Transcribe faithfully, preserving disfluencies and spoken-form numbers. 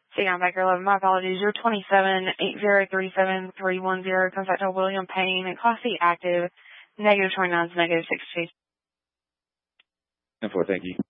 See, I'm back here eleven. My apologies. You're twenty-seven eight zero three seven three one zero. Contact William Payne and Class C active. Negative twenty-nine is negative six two. ten four, thank you.